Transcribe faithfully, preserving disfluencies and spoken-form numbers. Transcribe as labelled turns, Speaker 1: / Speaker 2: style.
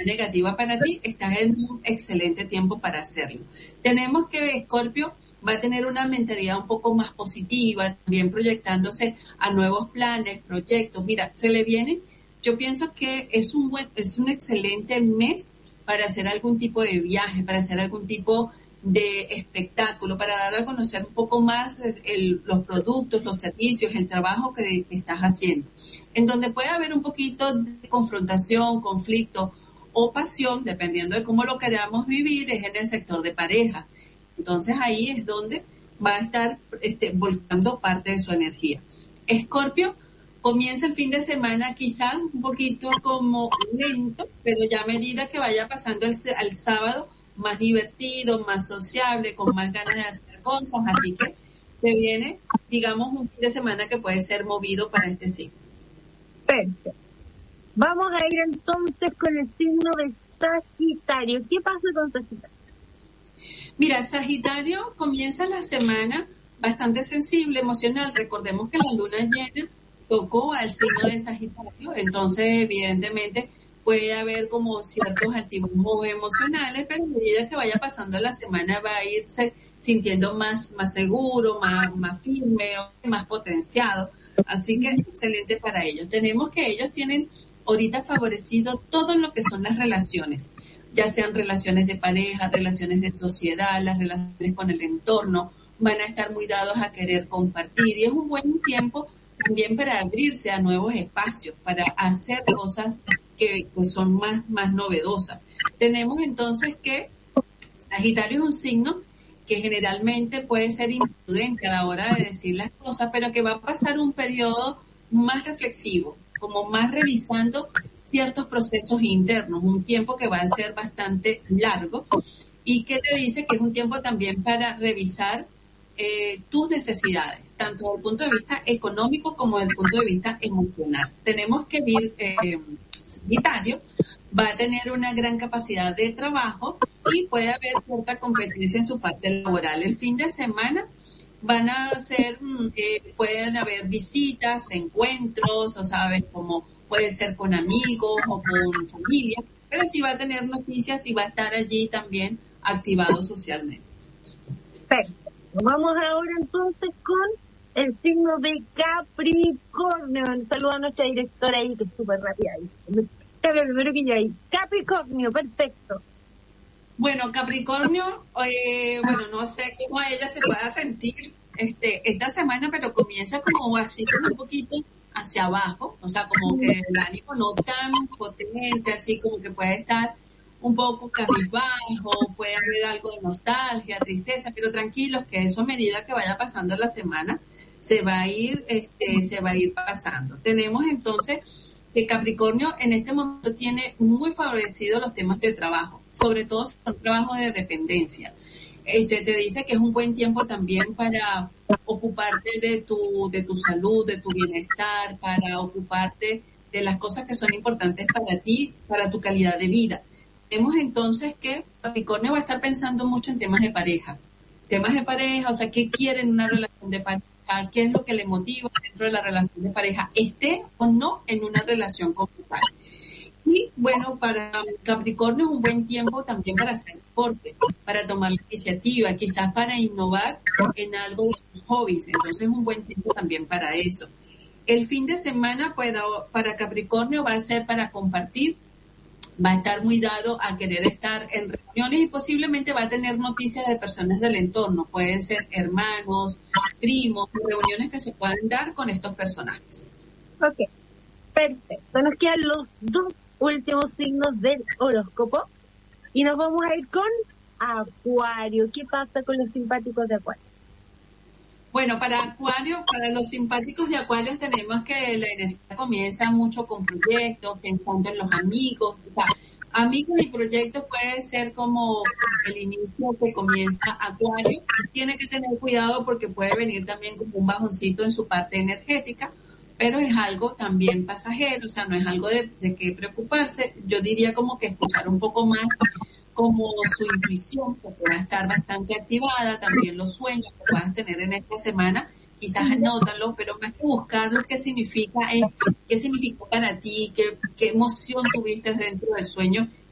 Speaker 1: negativa para ti, estás en un excelente tiempo para hacerlo. Tenemos que Escorpio va a tener una mentalidad un poco más positiva, también proyectándose a nuevos planes, proyectos. Mira, se le viene, yo pienso que es un buen, es un excelente mes para hacer algún tipo de viaje, para hacer algún tipo de espectáculo, para dar a conocer un poco más el, los productos, los servicios, el trabajo que, que estás haciendo. En donde puede haber un poquito de confrontación, conflicto o pasión, dependiendo de cómo lo queramos vivir, es en el sector de pareja. Entonces ahí es donde va a estar este, volcando parte de su energía. Escorpio comienza el fin de semana quizás un poquito como lento, pero ya a medida que vaya pasando el, el sábado, más divertido, más sociable, con más ganas de hacer cosas. Así que se viene, digamos, un fin de semana que puede ser movido para este signo.
Speaker 2: Perfecto. Vamos a ir entonces con el signo de Sagitario. ¿Qué pasa con Sagitario?
Speaker 1: Mira, Sagitario comienza la semana bastante sensible, emocional. Recordemos que la luna llena tocó al signo de Sagitario, entonces evidentemente puede haber como ciertos altibajos emocionales, pero a medida que vaya pasando la semana va a irse sintiendo más, más seguro, más, más firme, más potenciado. Así que excelente para ellos. Tenemos que ellos tienen ahorita favorecido todo lo que son las relaciones, ya sean relaciones de pareja, relaciones de sociedad, las relaciones con el entorno, van a estar muy dados a querer compartir y es un buen tiempo también para abrirse a nuevos espacios, para hacer cosas que pues, son más, más novedosas. Tenemos entonces que Sagitario es un signo que generalmente puede ser imprudente a la hora de decir las cosas, pero que va a pasar un periodo más reflexivo, como más revisando ciertos procesos internos, un tiempo que va a ser bastante largo y que te dice que es un tiempo también para revisar eh, tus necesidades, tanto desde el punto de vista económico como desde el punto de vista emocional. Tenemos que ver, eh, Sagitario va a tener una gran capacidad de trabajo y puede haber cierta competencia en su parte laboral. El fin de semana van a ser, eh, pueden haber visitas, encuentros, o sabes, como puede ser con amigos o con familia, pero sí va a tener noticias y va a estar allí también activado socialmente.
Speaker 2: Perfecto. Vamos ahora entonces con el signo de Capricornio. Saluda a nuestra directora ahí, que es súper rápida ahí. Primero que yo ahí. Capricornio, perfecto.
Speaker 1: Bueno, Capricornio, eh, bueno, no sé cómo ella se pueda sentir este esta semana, pero comienza como así, como un poquito hacia abajo, o sea, como que el ánimo no tan potente, así como que puede estar un poco cabizbajo, puede haber algo de nostalgia, tristeza, pero tranquilos que eso a medida que vaya pasando la semana se va a ir, este, se va a ir pasando. Tenemos entonces que Capricornio en este momento tiene muy favorecidos los temas de trabajo, sobre todo si son trabajos de dependencia. Este, te dice que es un buen tiempo también para ocuparte de tu, de tu salud, de tu bienestar, para ocuparte de las cosas que son importantes para ti, para tu calidad de vida. Vemos entonces que Capricornio va a estar pensando mucho en temas de pareja. Temas de pareja, o sea, ¿qué quiere en una relación de pareja? ¿Qué es lo que le motiva dentro de la relación de pareja? Esté o no en una relación conjugal. Y bueno, para Capricornio es un buen tiempo también para hacer deporte, para tomar la iniciativa, quizás para innovar en algo de sus hobbies. Entonces es un buen tiempo también para eso. El fin de semana para, para Capricornio va a ser para compartir, va a estar muy dado a querer estar en reuniones y posiblemente va a tener noticias de personas del entorno. Pueden ser hermanos, primos, reuniones que se puedan dar con estos personajes.
Speaker 2: Ok, perfecto. Nos quedan los dos últimos signos del horóscopo y nos vamos a ir con Acuario. ¿Qué pasa con los simpáticos de Acuario?
Speaker 1: Bueno, para Acuario, para los simpáticos de Acuario tenemos que la energía comienza mucho con proyectos, pensando en los amigos. O sea, amigos y proyectos puede ser como el inicio que comienza Acuario. Tiene que tener cuidado porque puede venir también como un bajoncito en su parte energética, pero es algo también pasajero, o sea, no es algo de, de qué preocuparse. Yo diría como que escuchar un poco más como su intuición, que va a estar bastante activada, también los sueños que puedas tener en esta semana, quizás anótalo, pero más que buscarlo, qué significa, es, qué significó para ti, qué, qué emoción tuviste dentro del sueño